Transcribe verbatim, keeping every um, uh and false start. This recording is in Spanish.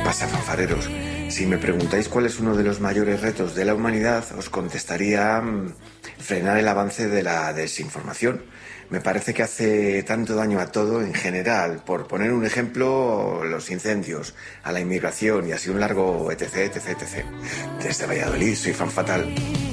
pasa, fanfareros? Si me preguntáis cuál es uno de los mayores retos de la humanidad, os contestaría mmm, frenar el avance de la desinformación. Me parece que hace tanto daño a todo en general. Por poner un ejemplo, los incendios, a la inmigración y así un largo etc, etc, etc. Desde Valladolid, soy fan fatal.